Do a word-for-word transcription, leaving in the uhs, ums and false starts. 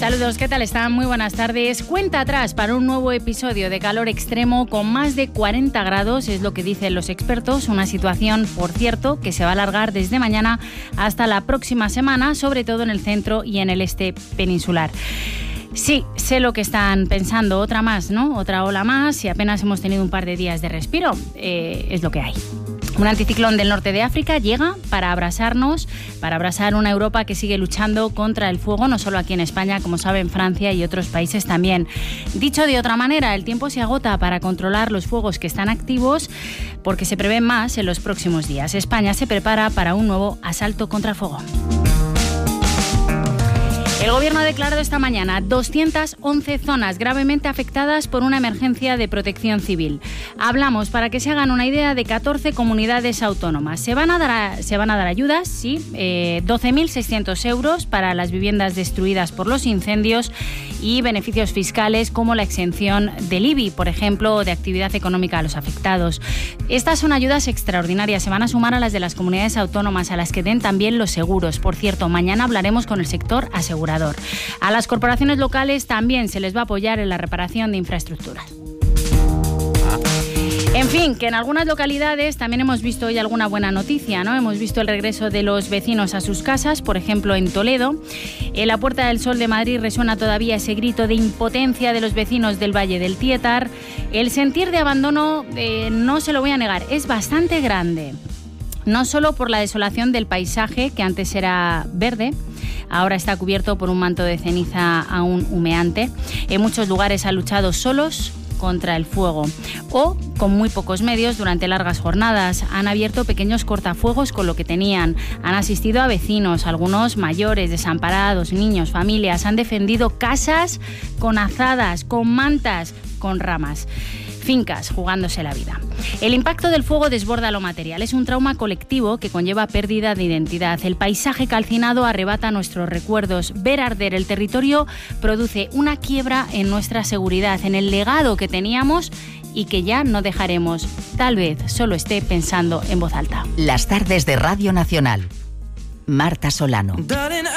Saludos, ¿qué tal están? Muy buenas tardes. Cuenta atrás para un nuevo episodio de calor extremo con más de cuarenta grados, es lo que dicen los expertos. Una situación, por cierto, que se va a alargar desde mañana hasta la próxima semana, sobre todo en el centro y en el este peninsular. Sí, sé lo que están pensando, otra más, ¿no? Otra ola más y apenas hemos tenido un par de días de respiro. Eh, es lo que hay. Un anticiclón del norte de África llega para abrasarnos, para abrasar una Europa que sigue luchando contra el fuego, no solo aquí en España, como saben, Francia y otros países también. Dicho de otra manera, el tiempo se agota para controlar los fuegos que están activos porque se prevén más en los próximos días. España se prepara para un nuevo asalto contra el fuego. El Gobierno ha declarado esta mañana doscientas once zonas gravemente afectadas por una emergencia de protección civil. Hablamos, para que se hagan una idea, de catorce comunidades autónomas. Se van a dar, a, se van a dar ayudas, sí, eh, doce mil seiscientos euros para las viviendas destruidas por los incendios y beneficios fiscales como la exención del I B I, por ejemplo, o de actividad económica a los afectados. Estas son ayudas extraordinarias, se van a sumar a las de las comunidades autónomas, a las que den también los seguros. Por cierto, mañana hablaremos con el sector asegurador. A las corporaciones locales también se les va a apoyar en la reparación de infraestructuras. En fin, que en algunas localidades también hemos visto hoy alguna buena noticia, ¿no? Hemos visto el regreso de los vecinos a sus casas, por ejemplo en Toledo. En la Puerta del Sol de Madrid resuena todavía ese grito de impotencia de los vecinos del Valle del Tietar. El sentir de abandono, eh, no se lo voy a negar, es bastante grande. No solo por la desolación del paisaje, que antes era verde, ahora está cubierto por un manto de ceniza aún humeante. En muchos lugares han luchado solos contra el fuego o con muy pocos medios durante largas jornadas. Han abierto pequeños cortafuegos con lo que tenían. Han asistido a vecinos, algunos mayores, desamparados, niños, familias. Han defendido casas con azadas, con mantas, con ramas. Fincas jugándose la vida. El impacto del fuego desborda lo material. Es un trauma colectivo que conlleva pérdida de identidad. El paisaje calcinado arrebata nuestros recuerdos. Ver arder el territorio produce una quiebra en nuestra seguridad, en el legado que teníamos y que ya no dejaremos. Tal vez solo esté pensando en voz alta. Las tardes de Radio Nacional. Marta Solano.